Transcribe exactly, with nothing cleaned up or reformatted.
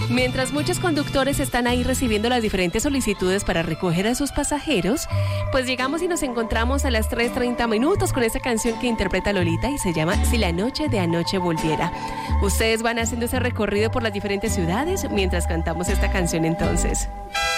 Mientras muchos conductores están ahí recibiendo las diferentes solicitudes para recoger a sus pasajeros, pues llegamos y nos encontramos a las tres treinta minutos con esta canción que interpreta Lolita y se llama Si la noche de anoche volviera. Ustedes van haciendo ese recorrido por las diferentes ciudades mientras cantamos esta canción entonces.